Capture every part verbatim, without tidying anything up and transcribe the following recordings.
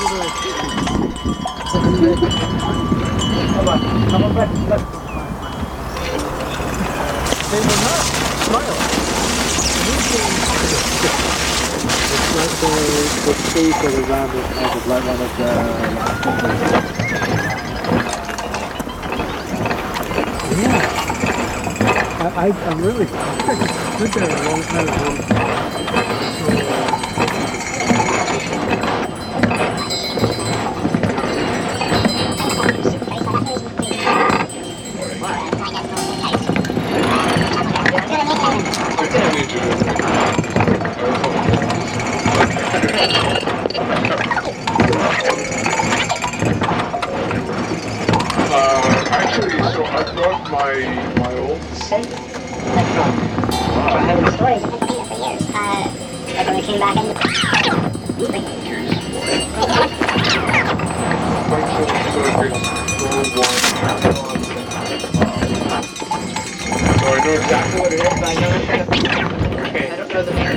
Come on, come on back. Look. They will not smile. It's like the, the face of the rabbit as of like one of the yeah. I, I, I'm really stood there a long time ago. Actually, so I've got my my old Wow. I have been storing it for years. Uh, like when we came back in. So I know exactly what it is. I know it's kind of. Okay, I don't know the name.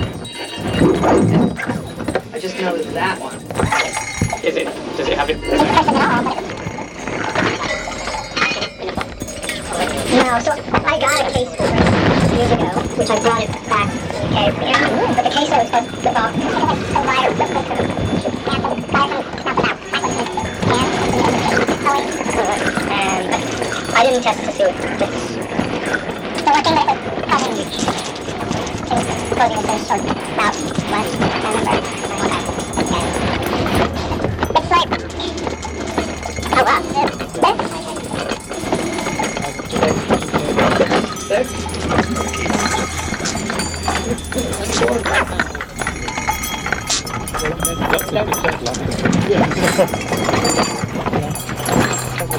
I just know that one. Is it? Does it have it? No, so I got a case for this years ago, which I brought it back to the U K. But the case I was supposed to about a lighter. Um, but I didn't test to see what this. So one thing that was causing it was causing this sort of about last November. It's like, oh wow, this. Yeah.